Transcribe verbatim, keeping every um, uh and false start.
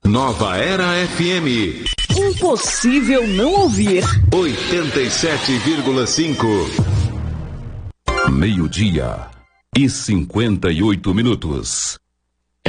Nova Era F M. Impossível não ouvir. oitenta e sete vírgula cinco. Meio-dia e cinquenta e oito minutos.